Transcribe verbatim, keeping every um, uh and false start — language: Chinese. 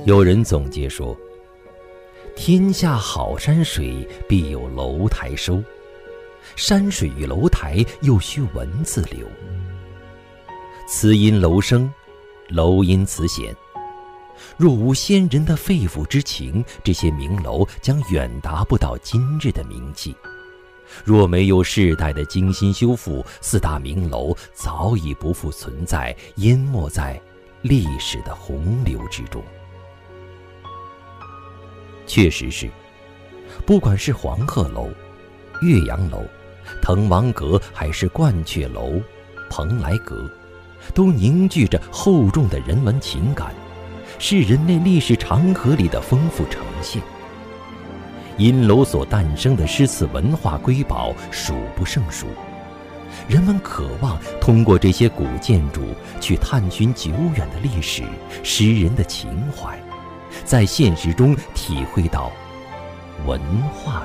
有人总结说，天下好山水，必有楼台收，山水与楼台又需文字流。词因楼生，楼因词显。若无先人的肺腑之情，这些名楼将远达不到今日的名气。若没有世代的精心修复，四大名楼早已不复存在，淹没在历史的洪流之中。确实是，不管是黄鹤楼、岳阳楼、滕王阁，还是鹳雀楼、蓬莱阁，都凝聚着厚重的人文情感，是人类历史长河里的丰富呈现。因楼所诞生的诗词文化瑰宝数不胜数，人们渴望通过这些古建筑去探寻久远的历史、诗人的情怀，在现实中体会到文化